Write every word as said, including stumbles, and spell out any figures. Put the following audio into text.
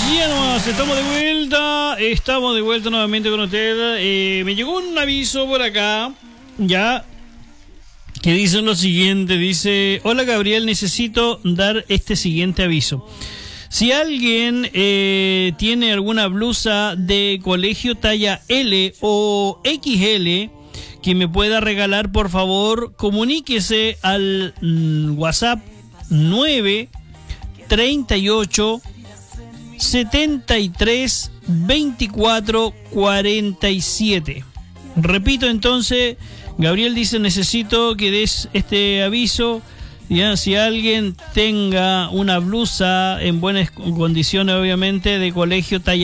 Ya nomás, estamos de vuelta, estamos de vuelta nuevamente con usted. Eh, me llegó un aviso por acá, ya, que dice lo siguiente, dice: hola Gabriel, necesito dar este siguiente aviso. Si alguien eh, tiene alguna blusa de colegio talla L o equis ele que me pueda regalar, por favor, comuníquese al mm, WhatsApp nueve treinta y ocho setenta y tres veinticuatro cuarenta y siete. Repito entonces, Gabriel dice: necesito que des este aviso. Ya, si alguien tenga una blusa en buenas condiciones, obviamente, de colegio talla